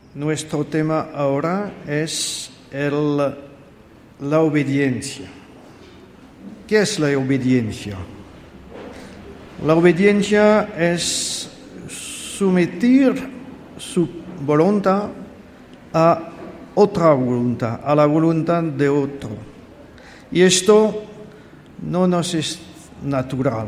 Nuestro tema ahora es la obediencia. ¿Qué es la obediencia? La obediencia es someter su voluntad a otra voluntad, a la voluntad de otro. Y esto no nos es natural,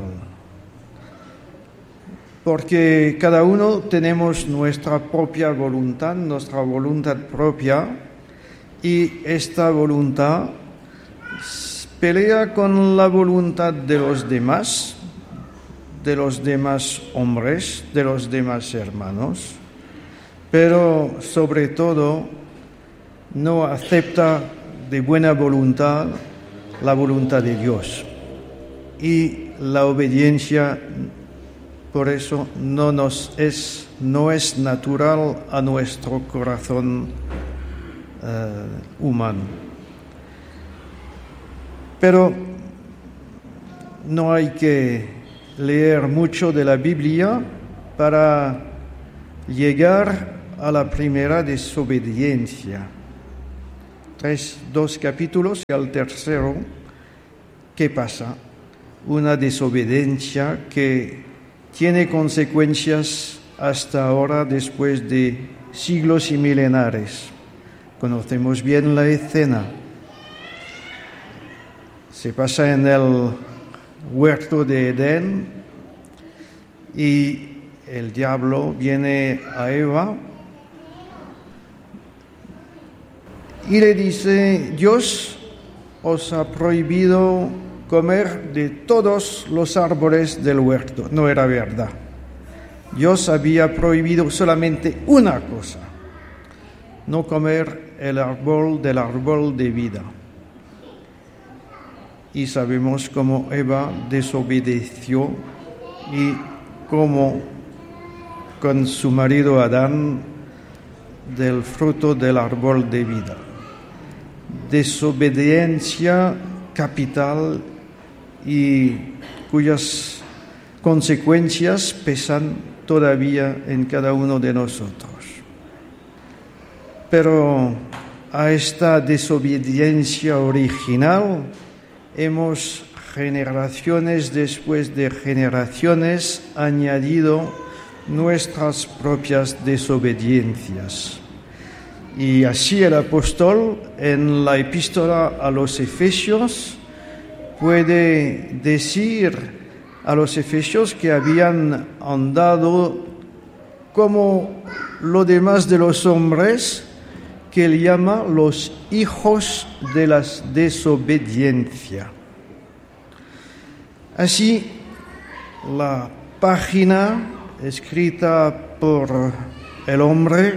porque cada uno tenemos nuestra propia voluntad propia, y esta voluntad pelea con la voluntad de los demás hombres, de los demás hermanos, pero sobre todo no acepta de buena voluntad la voluntad de Dios. Y la obediencia, por eso, no es natural a nuestro corazón humano. Pero no hay que leer mucho de la Biblia para llegar a la primera desobediencia. 2 capítulos y al tercero, ¿qué pasa? Una desobediencia que tiene consecuencias hasta ahora, después de siglos y milenares. Conocemos bien la escena. Se pasa en el huerto de Edén y el diablo viene a Eva y le dice: Dios os ha prohibido comer de todos los árboles del huerto. No era verdad. Dios había prohibido solamente una cosa: no comer del árbol de vida. Y sabemos cómo Eva desobedeció y cómo con su marido Adán del fruto del árbol de vida. Desobediencia capital y cuyas consecuencias pesan todavía en cada uno de nosotros. Pero a esta desobediencia original hemos, generaciones después de generaciones, añadido nuestras propias desobediencias. Y así el apóstol, en la epístola a los Efesios, puede decir a los efesios que habían andado como lo demás de los hombres, que él llama los hijos de la desobediencia. Así, la página escrita por el hombre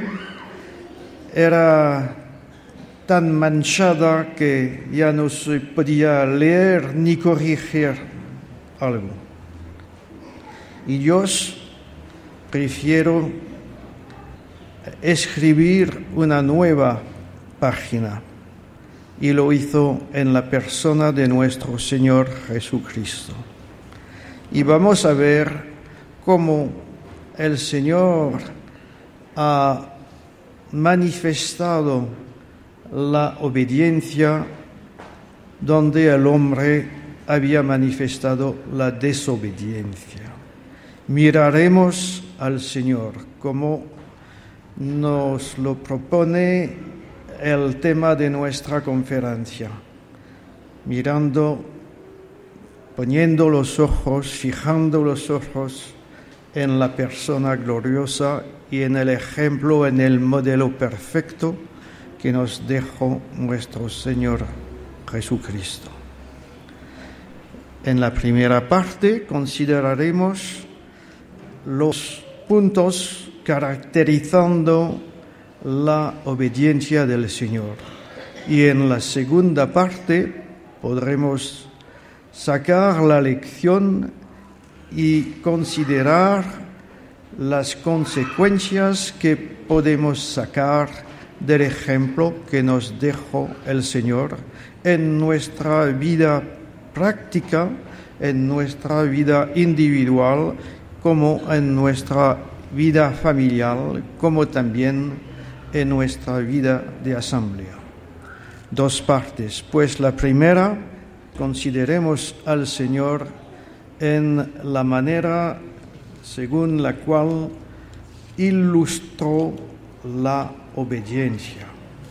era tan manchada que ya no se podía leer ni corregir algo. Y Dios prefirió escribir una nueva página, y lo hizo en la persona de nuestro Señor Jesucristo. Y vamos a ver cómo el Señor ha manifestado la obediencia donde el hombre había manifestado la desobediencia. Miraremos al Señor como nos lo propone el tema de nuestra conferencia, poniendo los ojos, fijando los ojos en la persona gloriosa y en el ejemplo, en el modelo perfecto que nos dejó nuestro Señor Jesucristo. En la primera parte consideraremos los puntos caracterizando la obediencia del Señor. Y en la segunda parte podremos sacar la lección y considerar las consecuencias que podemos sacar del ejemplo que nos dejó el Señor en nuestra vida práctica, en nuestra vida individual, como en nuestra vida familiar, como también en nuestra vida de asamblea. Dos partes, pues la primera, consideremos al Señor en la manera según la cual ilustró la obediencia.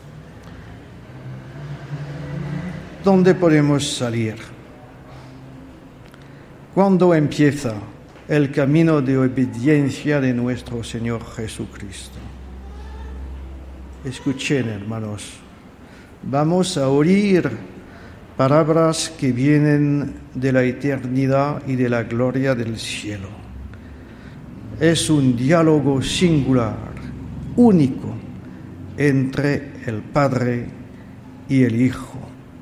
¿Dónde podemos salir? ¿Cuándo empieza el camino de obediencia de nuestro Señor Jesucristo? Escuchen, hermanos, vamos a oír palabras que vienen de la eternidad y de la gloria del cielo. Es un diálogo singular, único, entre el Padre y el Hijo.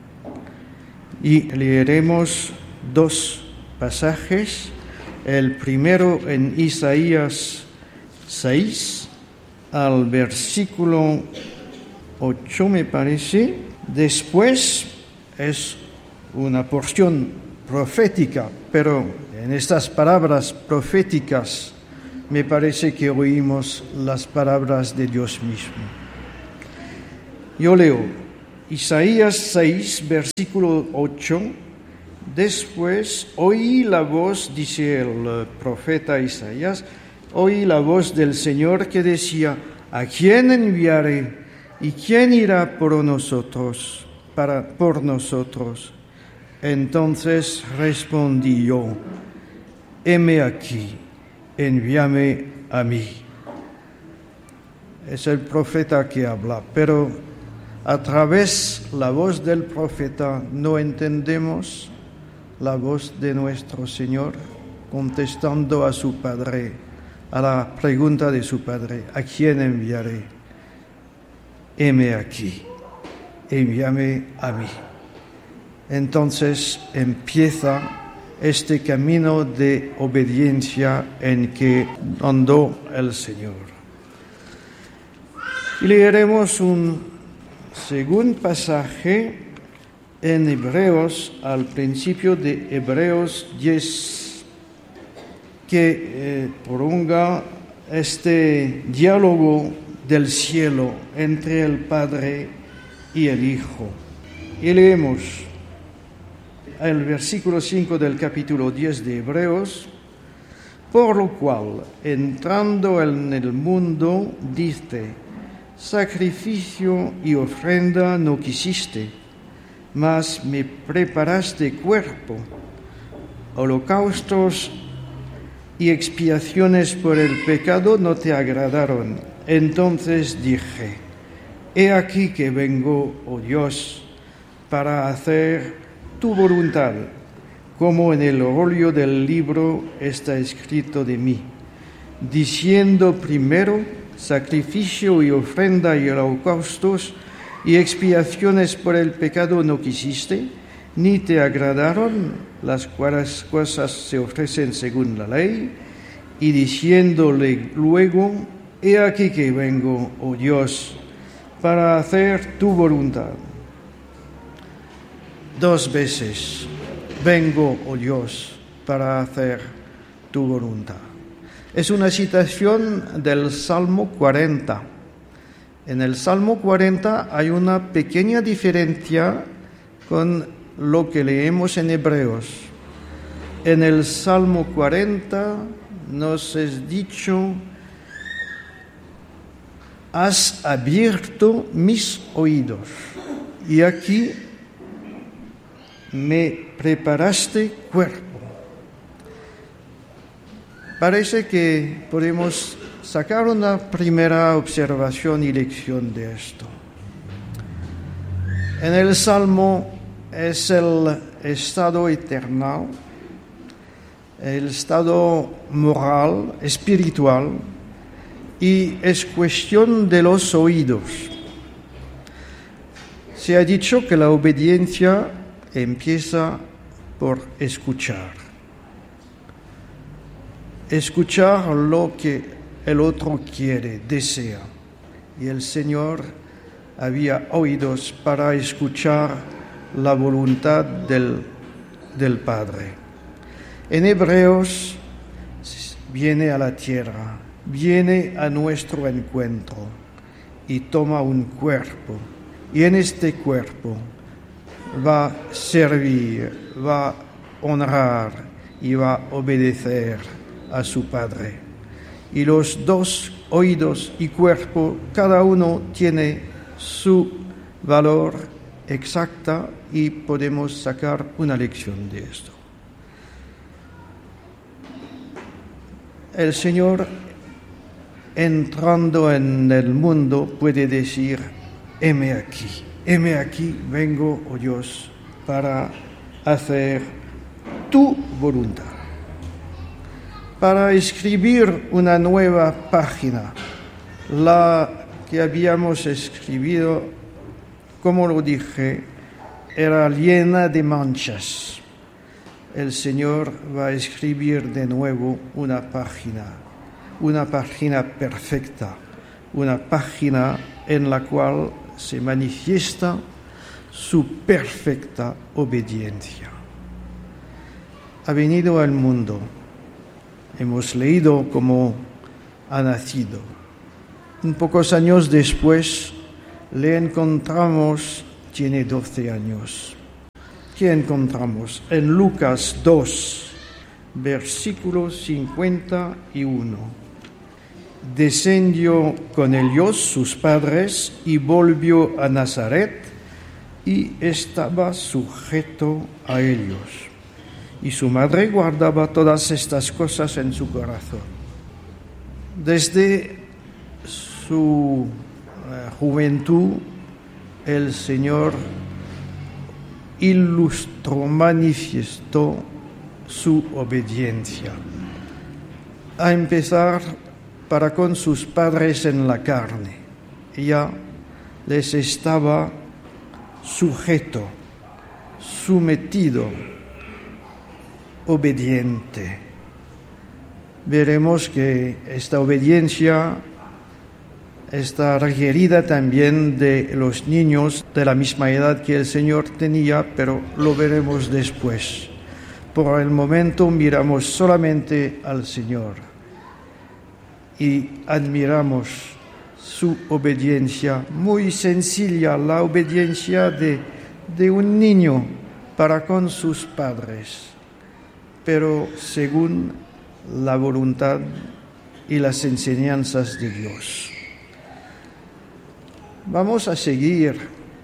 Y leeremos dos pasajes, el primero en Isaías 6, al versículo 8 me parece. Después es una porción profética, pero en estas palabras proféticas me parece que oímos las palabras de Dios mismo. Yo leo Isaías 6, versículo 8. Después oí la voz, dice el profeta Isaías, oí la voz del Señor que decía: ¿a quién enviaré? ¿Y quién irá por nosotros? Por nosotros. Entonces respondí yo: heme aquí, envíame a mí. Es el profeta que habla, pero a través de la voz del profeta no entendemos la voz de nuestro Señor contestando a su Padre, a la pregunta de su Padre: ¿a quién enviaré? Heme aquí, envíame a mí. Entonces empieza este camino de obediencia en que andó el Señor. Y leeremos un segundo pasaje en Hebreos, al principio de Hebreos 10, que prolonga este diálogo del cielo entre el Padre y el Hijo. Y leemos el versículo 5 del capítulo 10 de Hebreos: por lo cual, entrando en el mundo, dice: sacrificio y ofrenda no quisiste, mas me preparaste cuerpo. Holocaustos y expiaciones por el pecado no te agradaron. Entonces dije: he aquí que vengo, oh Dios, para hacer tu voluntad, como en el rollo del libro está escrito de mí, diciendo primero: sacrificio y ofrenda y holocaustos y expiaciones por el pecado no quisiste, ni te agradaron, las cuales cosas se ofrecen según la ley, y diciéndole luego: he aquí que vengo, oh Dios, para hacer tu voluntad. Dos veces: vengo, oh Dios, para hacer tu voluntad. Es una citación del Salmo 40. En el Salmo 40 hay una pequeña diferencia con lo que leemos en Hebreos. En el Salmo 40 nos es dicho: has abierto mis oídos, y aquí me preparaste cuerpo. Parece que podemos sacar una primera observación y lección de esto. En el Salmo es el estado eterno, el estado moral, espiritual, y es cuestión de los oídos. Se ha dicho que la obediencia empieza por escuchar. Escuchar lo que el otro quiere, desea. Y el Señor había oídos para escuchar la voluntad del Padre. En Hebreos viene a la tierra, viene a nuestro encuentro y toma un cuerpo. Y en este cuerpo va a servir, va a honrar y va a obedecer a su Padre. Y los dos, oídos y cuerpo, cada uno tiene su valor exacta y podemos sacar una lección de esto. El Señor, entrando en el mundo, puede decir: heme aquí, vengo, oh Dios, para hacer tu voluntad, para escribir una nueva página. La que habíamos escrito, como lo dije, era llena de manchas. El Señor va a escribir de nuevo una página perfecta, una página en la cual se manifiesta su perfecta obediencia. Ha venido al mundo, hemos leído cómo ha nacido. Un pocos años después le encontramos, tiene 12 años. ¿Qué encontramos? En Lucas 2, versículo 51. Descendió con ellos sus padres y volvió a Nazaret y estaba sujeto a ellos. Y su madre guardaba todas estas cosas en su corazón. Desde su juventud, el Señor ilustró, manifestó su obediencia. A empezar para con sus padres en la carne. Ella les estaba sujeto, sometido, obediente. Veremos que esta obediencia está requerida también de los niños de la misma edad que el Señor tenía, pero lo veremos después. Por el momento miramos solamente al Señor y admiramos su obediencia muy sencilla, la obediencia de un niño para con sus padres, pero según la voluntad y las enseñanzas de Dios. Vamos a seguir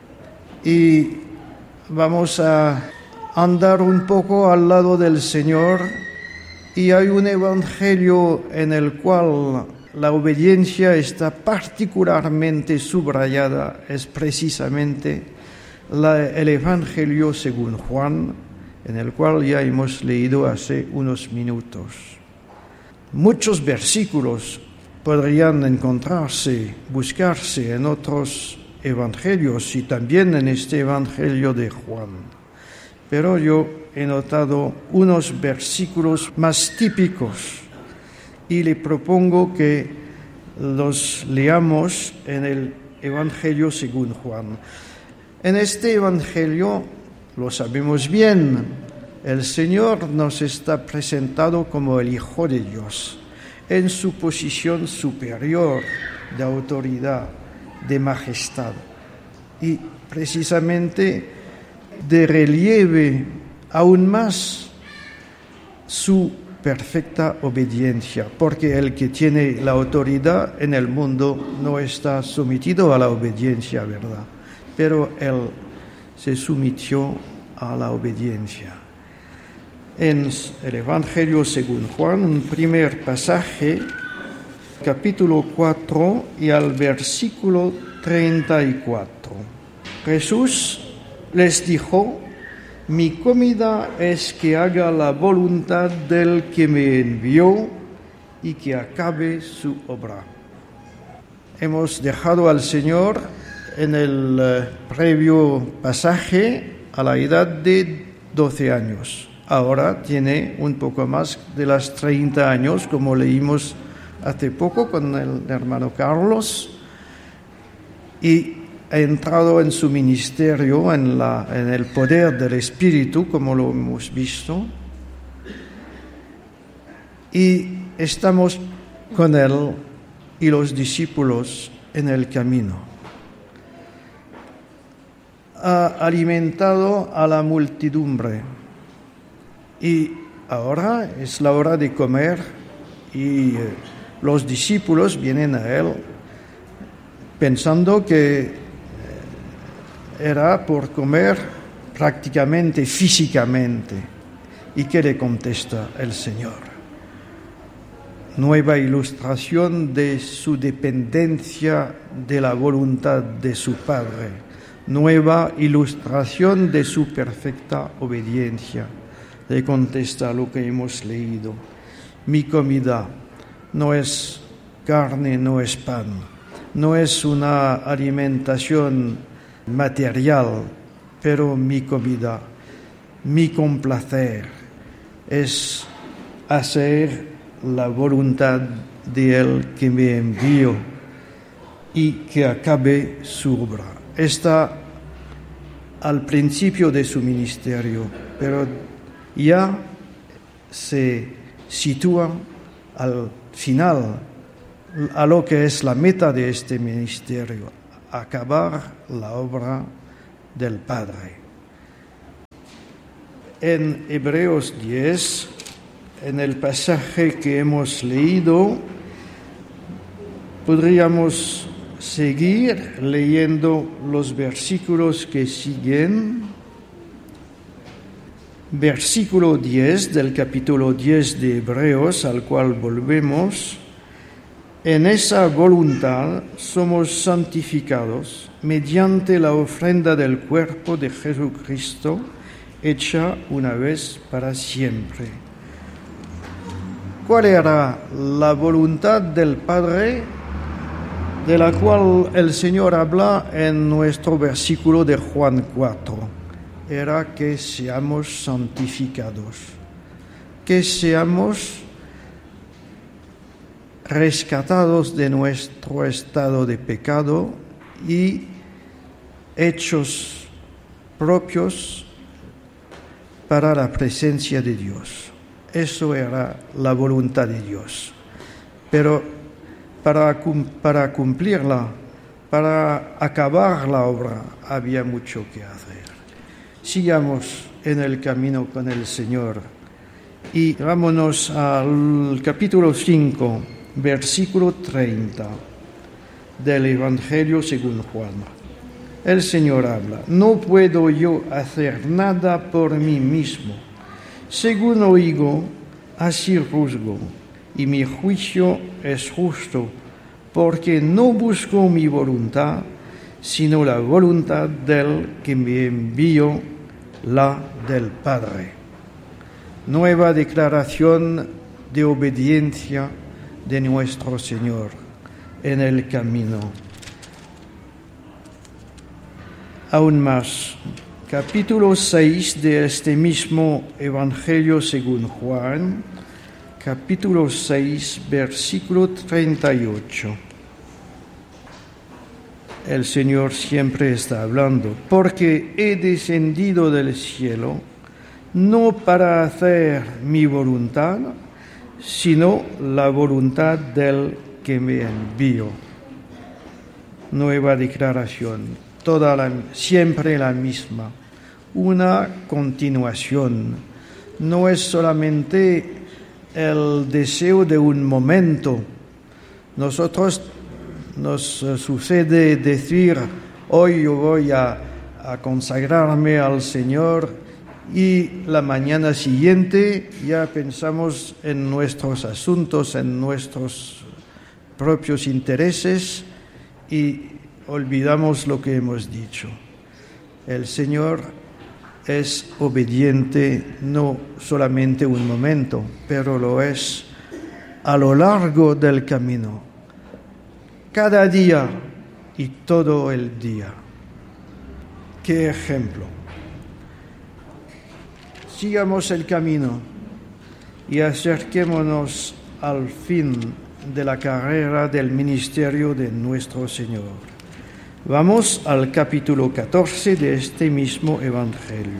y vamos a andar un poco al lado del Señor, y hay un evangelio en el cual la obediencia está particularmente subrayada, es precisamente el evangelio según Juan, en el cual ya hemos leído hace unos minutos. Muchos versículos podrían buscarse en otros evangelios y también en este evangelio de Juan. Pero yo he notado unos versículos más típicos y le propongo que los leamos en el evangelio según Juan. En este evangelio, lo sabemos bien, el Señor nos está presentado como el Hijo de Dios, en su posición superior de autoridad, de majestad, y precisamente de relieve aún más su perfecta obediencia, porque el que tiene la autoridad en el mundo no está sometido a la obediencia, ¿verdad? Pero él se sometió a la obediencia. En el Evangelio según Juan, un primer pasaje, capítulo 4 y al versículo 34. Jesús les dijo: mi comida es que haga la voluntad del que me envió y que acabe su obra. Hemos dejado al Señor en el previo pasaje a la edad de 12 años. Ahora tiene un poco más de las 30 años, como leímos hace poco con el hermano Carlos, y ha entrado en su ministerio, en el poder del Espíritu, como lo hemos visto, y estamos con él y los discípulos en el camino. Ha alimentado a la multidumbre y ahora es la hora de comer y los discípulos vienen a él pensando que era por comer prácticamente, físicamente. ¿Y qué le contesta el Señor? Nueva ilustración de su dependencia de la voluntad de su Padre. Nueva ilustración de su perfecta obediencia. Le contesta lo que hemos leído. Mi comida no es carne, no es pan, no es una alimentación material, pero mi comida, mi complacer es hacer la voluntad de Él que me envió y que acabe su obra. Está al principio de su ministerio, pero ya se sitúa al final, a lo que es la meta de este ministerio, acabar la obra del Padre. En Hebreos 10, en el pasaje que hemos leído, podríamos seguir leyendo los versículos que siguen. Versículo 10 del capítulo 10 de Hebreos, al cual volvemos. En esa voluntad somos santificados mediante la ofrenda del cuerpo de Jesucristo, hecha una vez para siempre. ¿Cuál era la voluntad del Padre de la cual el Señor habla en nuestro versículo de Juan 4? Era que seamos santificados, que seamos rescatados de nuestro estado de pecado y hechos propios para la presencia de Dios. Eso era la voluntad de Dios. Pero para cumplirla, para acabar la obra, había mucho que hacer. Sigamos en el camino con el Señor y vámonos al capítulo 5, versículo 30 del Evangelio según Juan. El Señor habla: no puedo yo hacer nada por mí mismo. Según oigo, así juzgo, y mi juicio es justo, porque no busco mi voluntad, sino la voluntad del que me envió, la del Padre. Nueva declaración de obediencia de nuestro Señor en el camino. Aún más, capítulo 6 de este mismo Evangelio según Juan, capítulo 6, versículo 38. El Señor siempre está hablando, porque he descendido del cielo no para hacer mi voluntad, sino la voluntad del que me envió. Nueva declaración, siempre la misma, una continuación. No es solamente el deseo de un momento. Nosotros nos sucede decir: hoy yo voy a consagrarme al Señor, y la mañana siguiente ya pensamos en nuestros asuntos, en nuestros propios intereses y olvidamos lo que hemos dicho. El Señor es obediente no solamente un momento, pero lo es a lo largo del camino, cada día y todo el día. ¿Qué ejemplo? Sigamos el camino y acerquémonos al fin de la carrera del ministerio de nuestro Señor. Vamos al capítulo 14 de este mismo Evangelio.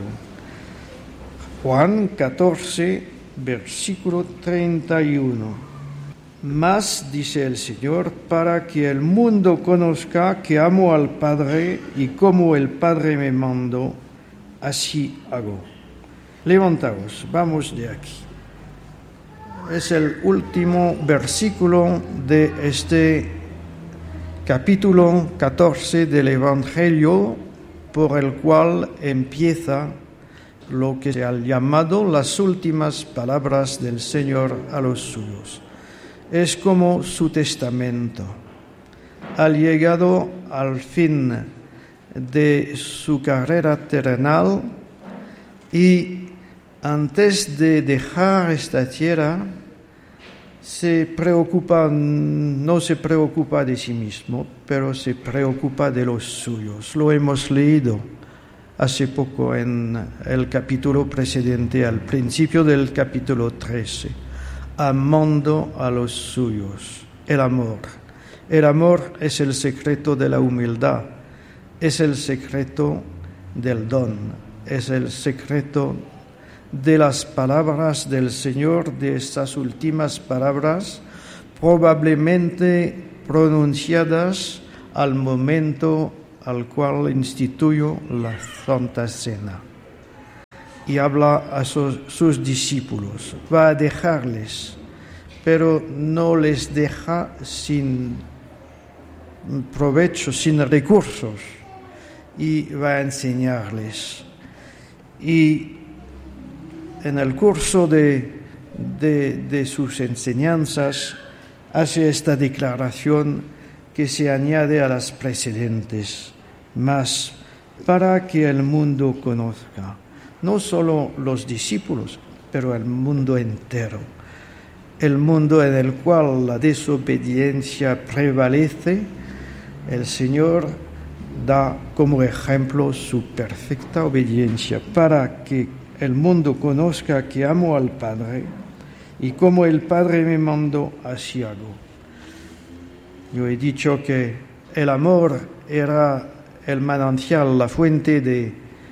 Juan 14, versículo 31. Mas, dice el Señor, para que el mundo conozca que amo al Padre y como el Padre me mandó, así hago. Levantaos, vamos de aquí. Es el último versículo de este capítulo 14 del Evangelio, por el cual empieza lo que se ha llamado las últimas palabras del Señor a los suyos. Es como su testamento. Ha llegado al fin de su carrera terrenal y antes de dejar esta tierra no se preocupa de sí mismo, pero se preocupa de los suyos. Lo hemos leído hace poco en el capítulo precedente, al principio del capítulo 13. Amando a los suyos, el amor. El amor es el secreto de la humildad, es el secreto del don, es el secreto de las palabras del Señor, de estas últimas palabras, probablemente pronunciadas al momento al cual instituyó la Santa Cena. Y habla a sus discípulos, va a dejarles, pero no les deja sin provecho, sin recursos, y va a enseñarles. Y en el curso de sus enseñanzas hace esta declaración que se añade a las precedentes, más para que el mundo conozca. No solo los discípulos, pero el mundo entero. El mundo en el cual la desobediencia prevalece, el Señor da como ejemplo su perfecta obediencia para que el mundo conozca que amo al Padre y como el Padre me mandó, así hago. Yo he dicho que el amor era el manantial, la fuente de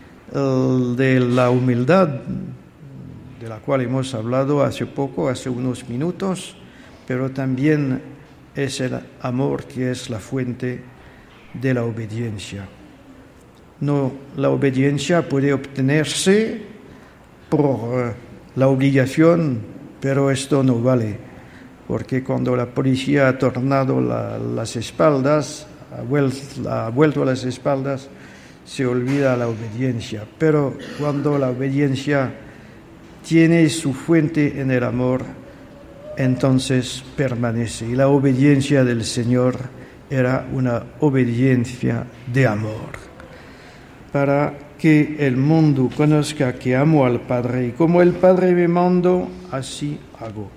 la humildad, de la cual hemos hablado hace unos minutos, pero también es el amor que es la fuente de la obediencia. No, la obediencia puede obtenerse por la obligación, pero esto no vale, porque cuando la policía ha tornado las espaldas, ha vuelto las espaldas, se olvida la obediencia. Pero cuando la obediencia tiene su fuente en el amor, entonces permanece. Y la obediencia del Señor era una obediencia de amor, para que el mundo conozca que amo al Padre y como el Padre me mandó, así hago.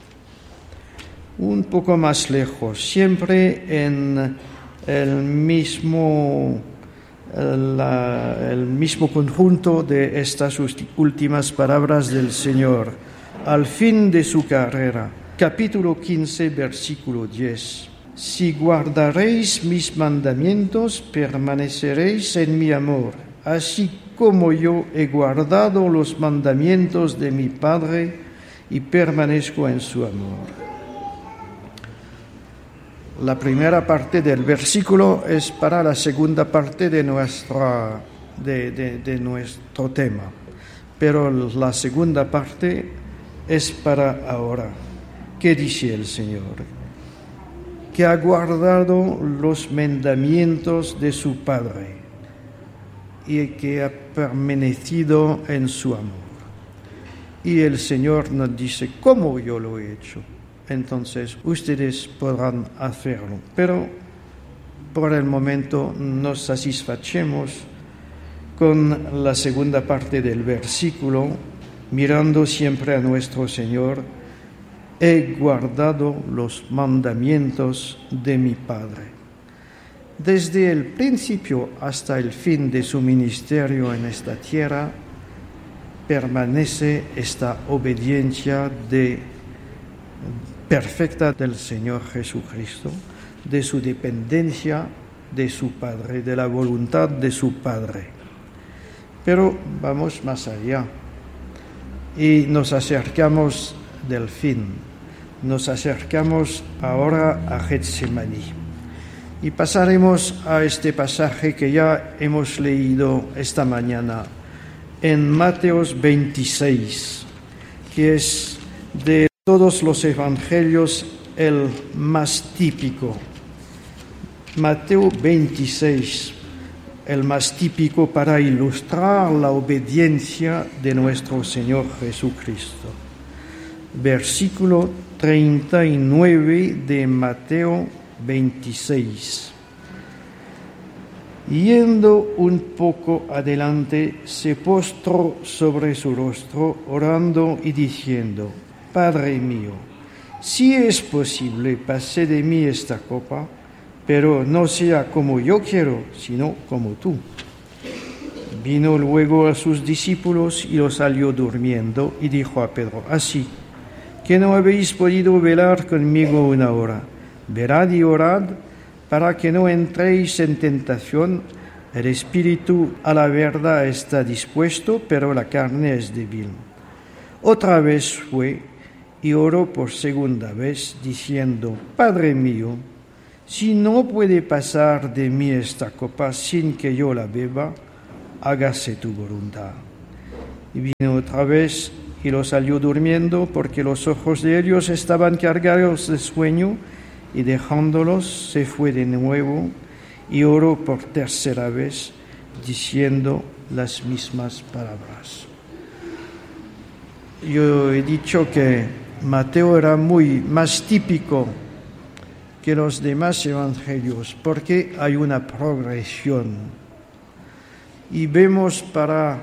Un poco más lejos, siempre en el mismo conjunto de estas últimas palabras del Señor, al fin de su carrera, capítulo 15, versículo 10. Si guardaréis mis mandamientos, permaneceréis en mi amor, así como yo he guardado los mandamientos de mi Padre y permanezco en su amor. La primera parte del versículo es para la segunda parte de nuestro tema, pero la segunda parte es para ahora. ¿Qué dice el Señor? Que ha guardado los mandamientos de su Padre y que ha permanecido en su amor. Y el Señor nos dice, ¿cómo yo lo he hecho? Entonces ustedes podrán hacerlo. Pero por el momento nos satisfacemos con la segunda parte del versículo, mirando siempre a nuestro Señor. He guardado los mandamientos de mi Padre. Desde el principio hasta el fin de su ministerio en esta tierra, permanece esta obediencia perfecta del Señor Jesucristo, de su dependencia de su Padre, de la voluntad de su Padre. Pero vamos más allá y nos acercamos del fin. Nos acercamos ahora a Getsemaní y pasaremos a este pasaje que ya hemos leído esta mañana en Mateo 26, que es de todos los evangelios el más típico. Mateo 26, el más típico para ilustrar la obediencia de nuestro Señor Jesucristo. Versículo 39 de Mateo 26. Yendo un poco adelante, se postró sobre su rostro, orando y diciendo: Padre mío, si es posible, pase de mí esta copa, pero no sea como yo quiero, sino como tú. Vino luego a sus discípulos y los halló durmiendo, y dijo a Pedro: Así que no habéis podido velar conmigo una hora. Velad y orad para que no entréis en tentación. El espíritu a la verdad está dispuesto, pero la carne es débil. Otra vez fue y oró por segunda vez, diciendo: Padre mío, si no puede pasar de mí esta copa sin que yo la beba, hágase tu voluntad. Y vino otra vez y los halló durmiendo, porque los ojos de ellos estaban cargados de sueño, y dejándolos se fue de nuevo y oró por tercera vez, diciendo las mismas palabras. Yo he dicho que Mateo era más típico que los demás evangelios, porque hay una progresión. Y vemos para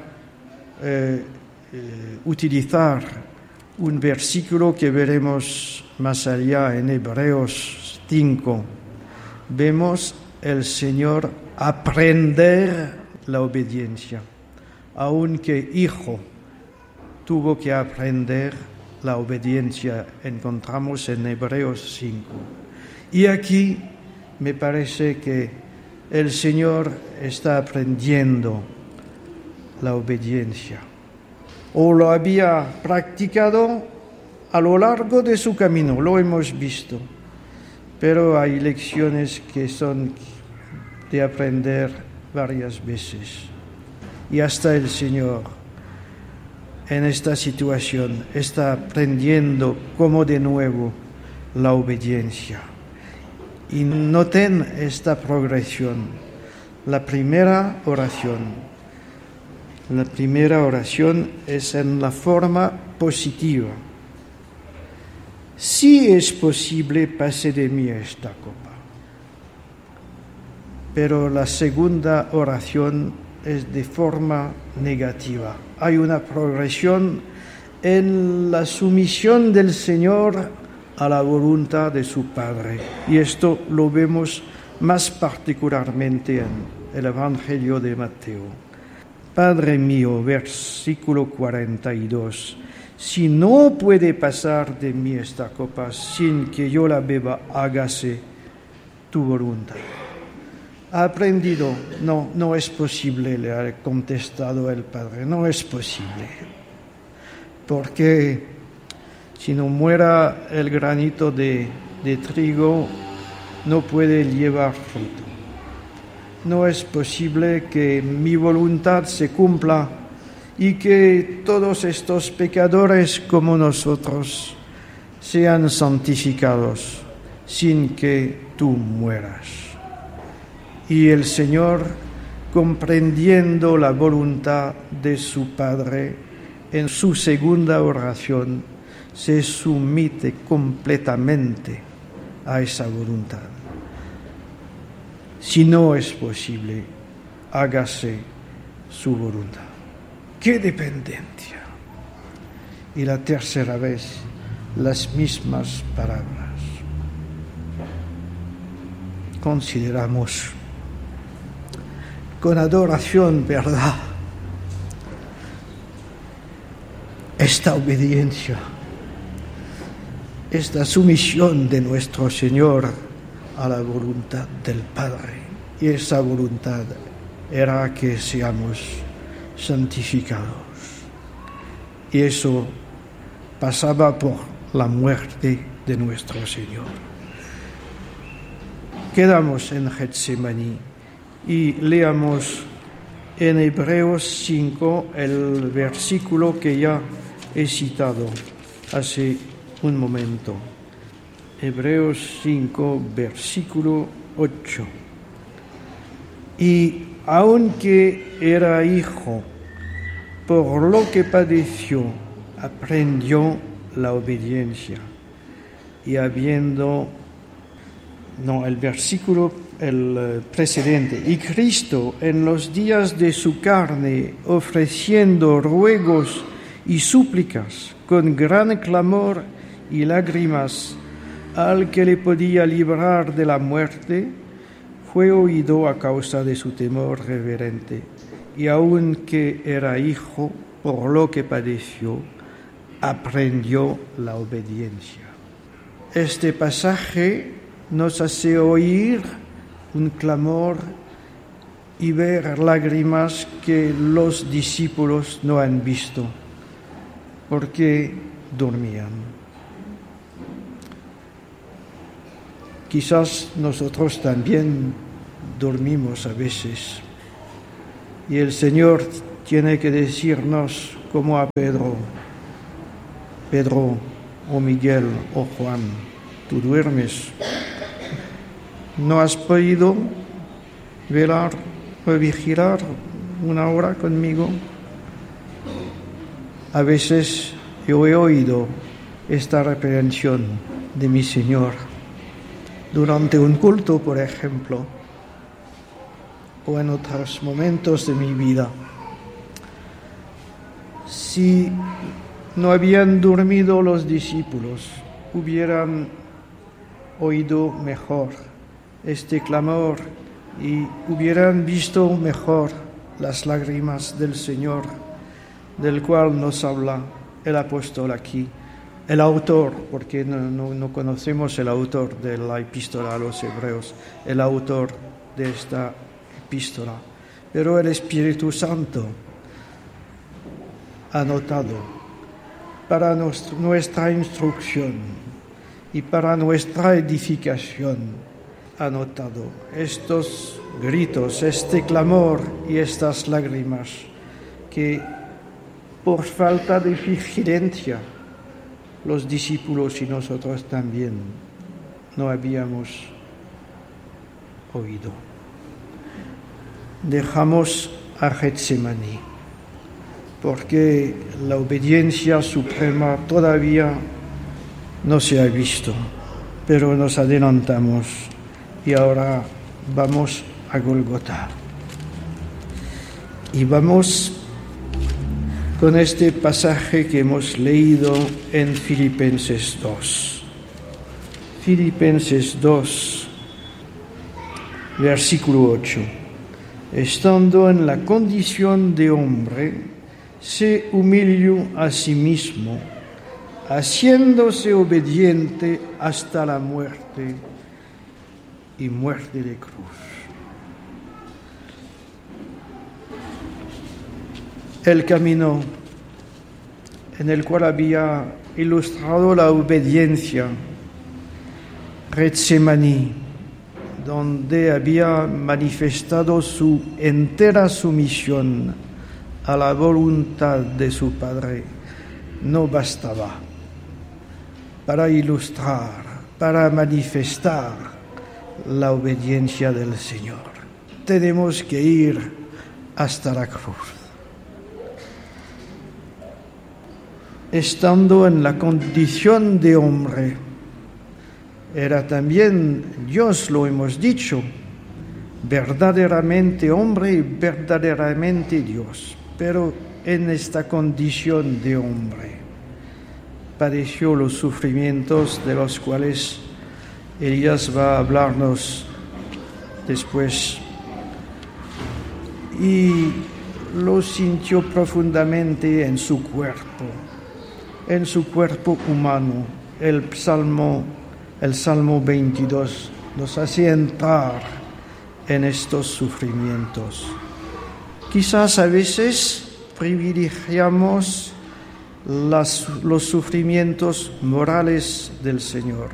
utilizar un versículo que veremos más allá en Hebreos 5. Vemos el Señor aprender la obediencia, aunque hijo tuvo que aprender la obediencia, encontramos en Hebreos 5. Y aquí me parece que el Señor está aprendiendo la obediencia, o lo había practicado a lo largo de su camino, lo hemos visto, pero hay lecciones que son de aprender varias veces. Y hasta el Señor en esta situación está aprendiendo como de nuevo la obediencia. Y noten esta progresión. La primera oración es en la forma positiva. Si es posible, pase de mí esta copa. Pero la segunda oración es de forma negativa. Hay una progresión en la sumisión del Señor a la voluntad de su Padre. Y esto lo vemos más particularmente en el Evangelio de Mateo. Padre mío, versículo 42, si no puede pasar de mí esta copa sin que yo la beba, hágase tu voluntad. Ha aprendido, no es posible, le ha contestado el Padre, no es posible, porque si no muera el granito de trigo, no puede llevar fruto. No es posible que mi voluntad se cumpla y que todos estos pecadores como nosotros sean santificados sin que tú mueras. Y el Señor, comprendiendo la voluntad de su Padre, en su segunda oración, se somete completamente a esa voluntad. Si no es posible, hágase su voluntad. ¡Qué dependencia! Y la tercera vez, las mismas palabras. Consideramos con adoración, ¿verdad?, esta obediencia, esta sumisión de nuestro Señor a la voluntad del Padre. Y esa voluntad era que seamos santificados. Y eso pasaba por la muerte de nuestro Señor. Quedamos en Getsemaní y leamos en Hebreos 5 el versículo que ya he citado hace un momento. Hebreos 5, versículo 8. Y aunque era hijo, por lo que padeció, aprendió la obediencia. Y el precedente. Y Cristo, en los días de su carne, ofreciendo ruegos y súplicas con gran clamor y lágrimas al que le podía librar de la muerte, fue oído a causa de su temor reverente. Y aunque era hijo, por lo que padeció, aprendió la obediencia. Este pasaje nos hace oír un clamor y ver lágrimas que los discípulos no han visto, porque dormían. Quizás nosotros también dormimos a veces, y el Señor tiene que decirnos, como a Pedro o Miguel o Juan: tú duermes. ¿No has podido velar o vigilar una hora conmigo? A veces yo he oído esta reprensión de mi Señor durante un culto, por ejemplo, o en otros momentos de mi vida. Si no habían dormido los discípulos, hubieran oído mejor este clamor y hubieran visto mejor las lágrimas del Señor, del cual nos habla el apóstol aquí, el autor, porque no conocemos el autor de la epístola a los Hebreos, el autor de esta epístola, pero el Espíritu Santo ha notado para nuestra instrucción y para nuestra edificación, ha notado estos gritos, este clamor y estas lágrimas que por falta de vigilancia los discípulos y nosotros también no habíamos oído. Dejamos a Getsemaní, porque la obediencia suprema todavía no se ha visto, pero nos adelantamos y ahora vamos a Gólgota. Y vamos con este pasaje que hemos leído en Filipenses 2. Filipenses 2, versículo 8. Estando en la condición de hombre, se humilló a sí mismo, haciéndose obediente hasta la muerte y muerte de cruz. El camino en el cual había ilustrado la obediencia, Getsemaní, donde había manifestado su entera sumisión a la voluntad de su Padre, no bastaba para ilustrar, para manifestar la obediencia del Señor. Tenemos que ir hasta la cruz. Estando en la condición de hombre, era también Dios, lo hemos dicho, verdaderamente hombre y verdaderamente Dios, pero en esta condición de hombre padeció los sufrimientos de los cuales Elías va a hablarnos después, y lo sintió profundamente en su cuerpo humano. El Salmo 22 nos hace entrar en estos sufrimientos. Quizás a veces privilegiamos los sufrimientos morales del Señor.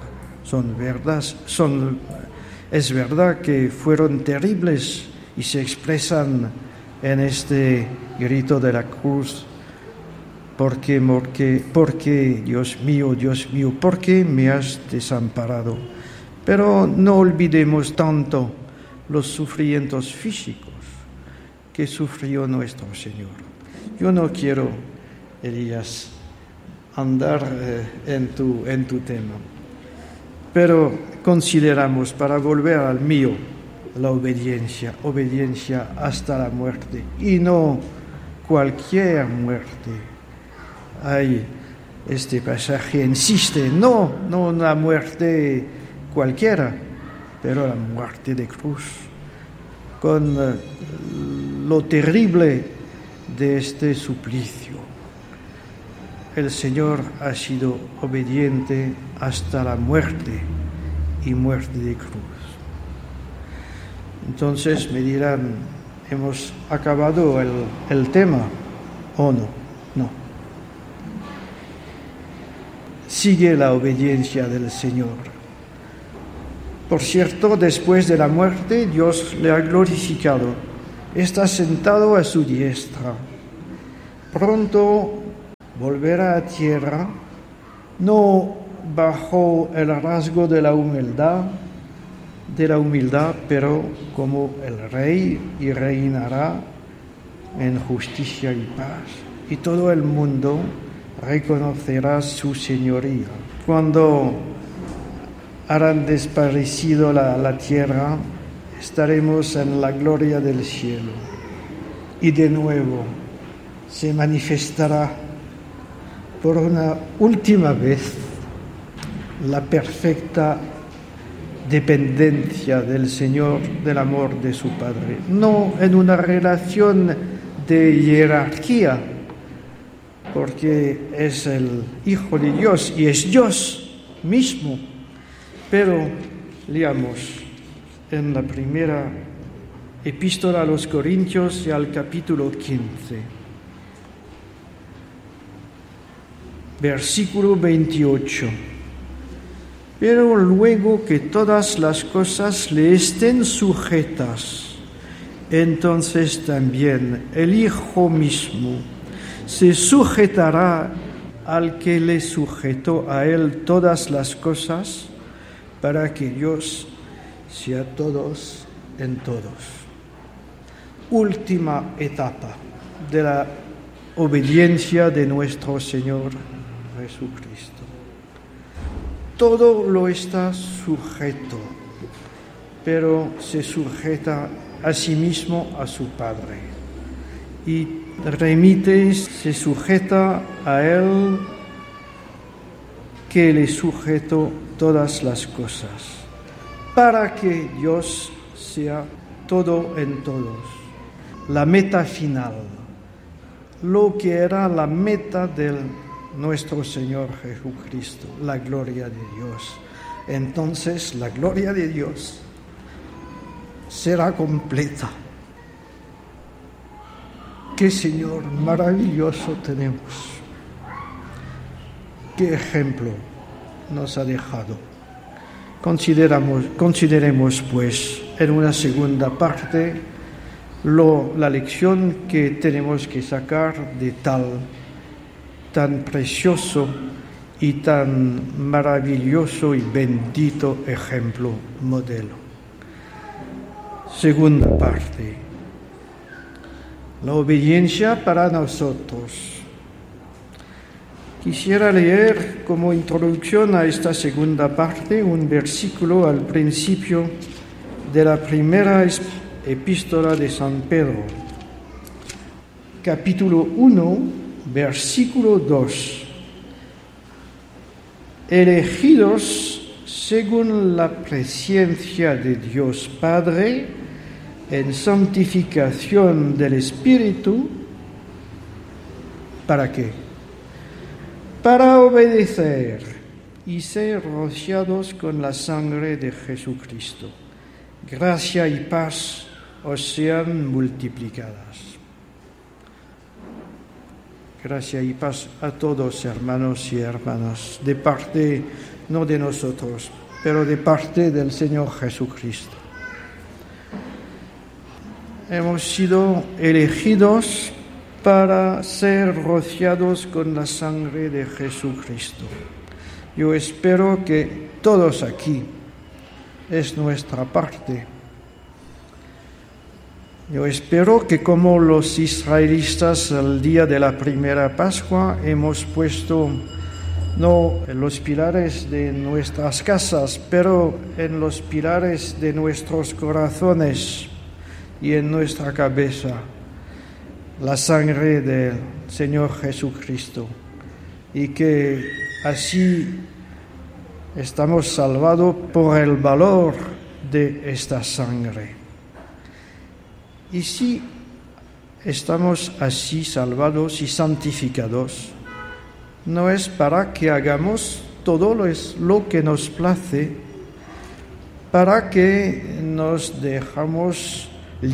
Es verdad que fueron terribles y se expresan en este grito de la cruz. ¿Por qué, Dios mío, por qué me has desamparado? Pero no olvidemos tanto los sufrimientos físicos que sufrió nuestro Señor. Yo no quiero, Elías, andar en tu tema, pero consideramos, para volver al mío, la obediencia hasta la muerte, y no cualquier muerte. Hay este pasaje insiste, no una muerte cualquiera, pero la muerte de cruz, con lo terrible de este suplicio. El Señor ha sido obediente hasta la muerte y muerte de cruz. Entonces me dirán, ¿hemos acabado el tema o no? No. Sigue la obediencia del Señor. Por cierto, después de la muerte, Dios le ha glorificado. Está sentado a su diestra. Pronto volverá a tierra, no bajo el rasgo de la humildad, pero como el Rey, y reinará en justicia y paz. Y todo el mundo reconocerá su señoría. Cuando harán desaparecido la tierra, estaremos en la gloria del cielo. Y de nuevo se manifestará por una última vez la perfecta dependencia del Señor del amor de su Padre. No en una relación de jerarquía, porque es el Hijo de Dios y es Dios mismo. Pero leamos en la primera epístola a los Corintios y al capítulo 15, versículo 28. Pero luego que todas las cosas le estén sujetas, entonces también el Hijo mismo se sujetará al que le sujetó a él todas las cosas, para que Dios sea todos en todos. Última etapa de la obediencia de nuestro Señor Jesucristo. Todo lo está sujeto, pero se sujeta a sí mismo a su Padre. Y remite, se sujeta a Él que le sujetó todas las cosas, para que Dios sea todo en todos. La meta final, lo que era la meta de nuestro Señor Jesucristo, la gloria de Dios. Entonces la gloria de Dios será completa. ¡Qué Señor maravilloso tenemos! ¡Qué ejemplo nos ha dejado! Consideremos pues en una segunda parte la lección que tenemos que sacar de tan precioso y tan maravilloso y bendito ejemplo, modelo. Segunda parte, la obediencia para nosotros. Quisiera leer como introducción a esta segunda parte un versículo al principio de la primera epístola de San Pedro, capítulo 1, versículo 2. Elegidos según la presencia de Dios Padre en santificación del Espíritu, ¿para qué? Para obedecer y ser rociados con la sangre de Jesucristo. Gracia y paz os sean multiplicadas. Gracia y paz a todos, hermanos y hermanas, de parte, no de nosotros, pero de parte del Señor Jesucristo. Hemos sido elegidos para ser rociados con la sangre de Jesucristo. Yo espero que todos aquí es nuestra parte. Yo espero que como los israelitas al día de la primera Pascua hemos puesto no en los pilares de nuestras casas, pero en los pilares de nuestros corazones y en nuestra cabeza la sangre del Señor Jesucristo, y que así estamos salvados por el valor de esta sangre. Y si estamos así salvados y santificados, no es para que hagamos todo lo que nos place, para que nos dejemos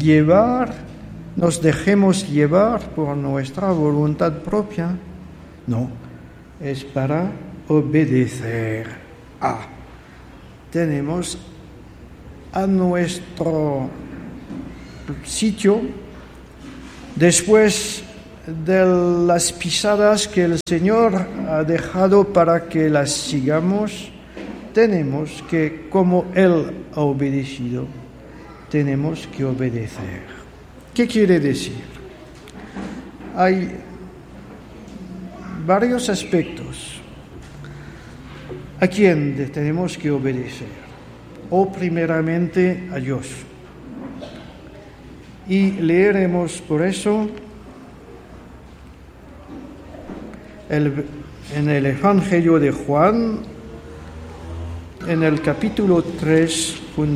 llevar por nuestra voluntad propia. No, es para obedecer a. Tenemos a nuestro sitio, después de las pisadas que el Señor ha dejado para que las sigamos, tenemos que, como Él ha obedecido, tenemos que obedecer. ¿Qué quiere decir? Hay varios aspectos a quien tenemos que obedecer, o primeramente a Dios. Y leeremos por eso en el Evangelio de Juan, en el capítulo 3,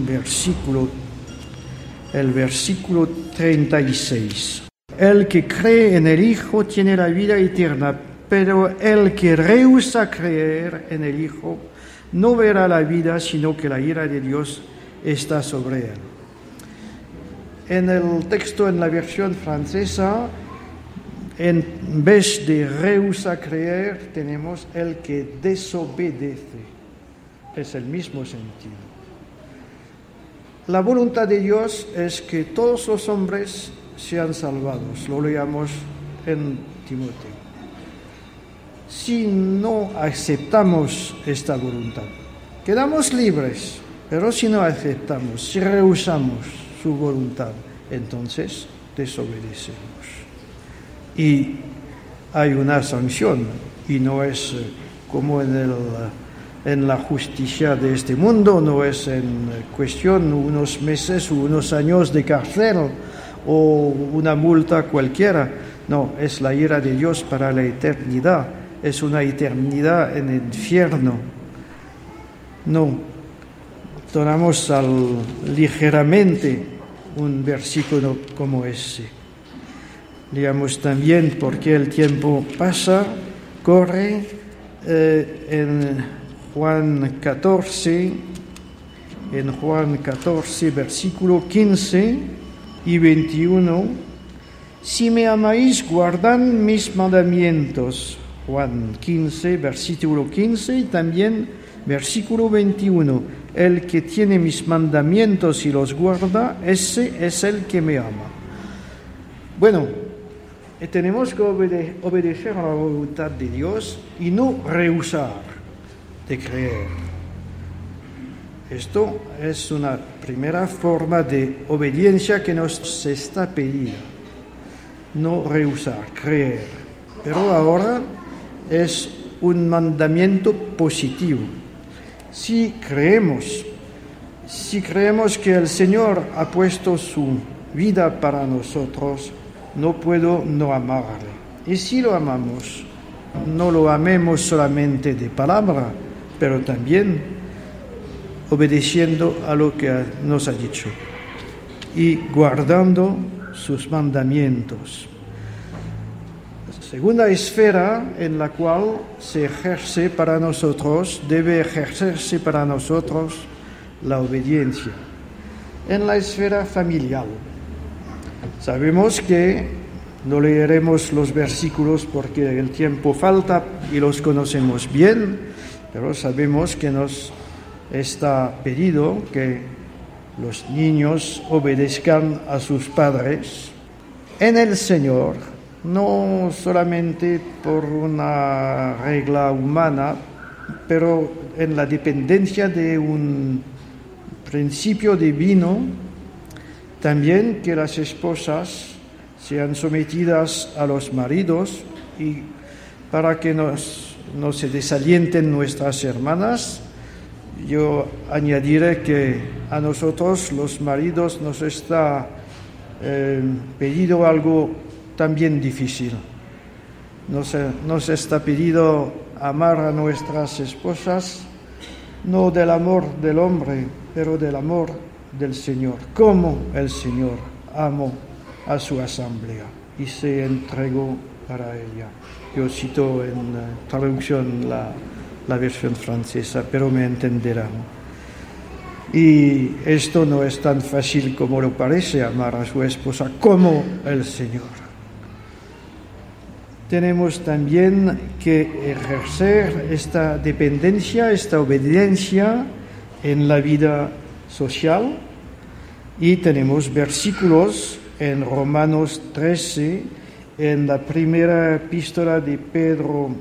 el versículo 36. El que cree en el Hijo tiene la vida eterna, pero el que rehúsa creer en el Hijo no verá la vida, sino que la ira de Dios está sobre él. En el texto, en la versión francesa, en vez de rehúsa creer, tenemos el que desobedece. Es el mismo sentido. La voluntad de Dios es que todos los hombres sean salvados. Lo leamos en Timoteo. Si no aceptamos esta voluntad, quedamos libres, pero si no aceptamos, si rehusamos su voluntad, entonces desobedecemos. Y hay una sanción, y no es como en la justicia de este mundo, no es en cuestión unos meses o unos años de cárcel o una multa cualquiera. No, es la ira de Dios para la eternidad. Es una eternidad en el infierno. No tomamos ligeramente un versículo como ese. Leamos también porque el tiempo pasa, corre, en Juan 14, versículo 15 y 21, si me amáis, guardad mis mandamientos. Juan 15, versículo 15 y también versículo 21. El que tiene mis mandamientos y los guarda, ese es el que me ama. Bueno, tenemos que obedecer a la voluntad de Dios y no rehusar de creer. Esto es una primera forma de obediencia que nos está pedida. No rehusar, creer. Pero ahora es un mandamiento positivo. Si creemos que el Señor ha puesto su vida para nosotros, no puedo no amarle. Y si lo amamos, no lo amemos solamente de palabra, pero también obedeciendo a lo que nos ha dicho y guardando sus mandamientos. Segunda esfera en la cual se ejerce para nosotros, debe ejercerse para nosotros la obediencia, en la esfera familiar. Sabemos que No leeremos los versículos porque el tiempo falta y los conocemos bien, pero sabemos que nos está pedido que los niños obedezcan a sus padres en el Señor, no solamente por una regla humana, pero en la dependencia de un principio divino. También que las esposas sean sometidas a los maridos, y para que no se desalienten nuestras hermanas, yo añadiré que a nosotros los maridos nos está pedido algo también difícil. Nos está pedido amar a nuestras esposas, no del amor del hombre, pero del amor del Señor, como el Señor amó a su asamblea y se entregó para ella. Yo cito en traducción la versión francesa, pero me entenderán. Y esto no es tan fácil como lo parece, amar a su esposa como el Señor. Tenemos también que ejercer esta dependencia, esta obediencia en la vida social, y tenemos versículos en Romanos 13, en la primera epístola de Pedro